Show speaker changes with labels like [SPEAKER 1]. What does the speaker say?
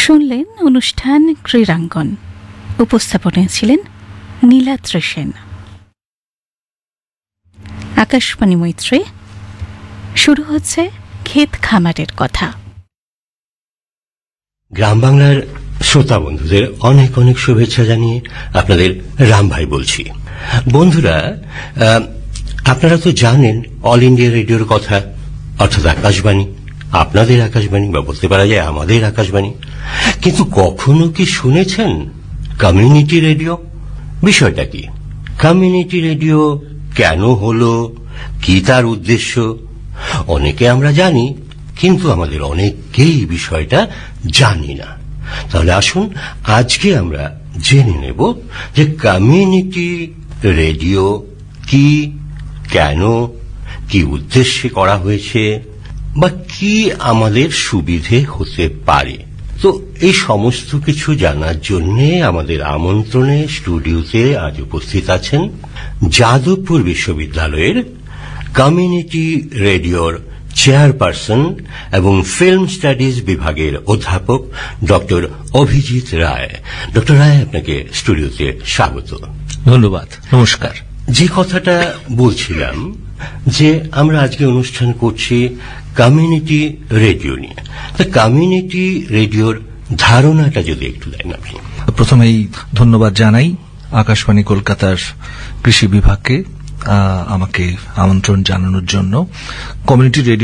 [SPEAKER 1] শুনলেন অনুষ্ঠান ক্রীড়াঙ্গন। উপস্থাপনায় ছিলেন নীলাদ্রি সেন। আকাশবাণী মৈত্রী, শুরু হচ্ছে ক্ষেত খামারের কথা।
[SPEAKER 2] গ্রাম বাংলার শ্রোতা বন্ধুদের অনেক অনেক শুভেচ্ছা জানিয়ে আপনাদের রাম ভাই বলছি। বন্ধুরা, আপনারা তো জানেন অল ইন্ডিয়া রেডিওর কথা, অর্থাৎ আকাশবাণী, আপনাদের আকাশবাণী, বা বলতে পারা যায় আমাদের আকাশবাণী। কিন্তু কখনো কি শুনেছেন কমিউনিটি রেডিও? বিষয়টা কি? কমিউনিটি রেডিও কেন হলো, কি তার উদ্দেশ্য? অনেকে আমরা জানি, কিন্তু আমাদের অনেকেই বিষয়টা জানি না। তাহলে আসুন আজকে আমরা জেনে নেব যে কমিউনিটি রেডিও কি, কেন, কি উদ্দেশ্যে করা হয়েছে, বা কি আমাদের সুবিধে হতে পারে। তো এই সমস্ত কিছু জানার জন্য আমাদের আমন্ত্রণে স্টুডিওতে আজ উপস্থিত আছেন যাদবপুর বিশ্ববিদ্যালয়ের কমিউনিটি রেডিওর চেয়ারপারসন এবং ফিল্ম স্টাডিজ বিভাগের অধ্যাপক ডক্টর অভিজিৎ রায়। ডক্টর রায়, আপনাকে স্টুডিওতে স্বাগত।
[SPEAKER 3] ধন্যবাদ, নমস্কার।
[SPEAKER 2] যে কথাটা বলছিলাম যে আমরা আজকে অনুষ্ঠান করছি কমিউনিটি রেডিও নিয়ে, তা কমিউনিটি রেডিওর ধারণাটা যদি একটু দেন আপনি।
[SPEAKER 3] প্রথমেই ধন্যবাদ জানাই আকাশবাণী কলকাতার কৃষি বিভাগকে আমাকে আমন্ত্রণ জানানোর জন্য। Community radio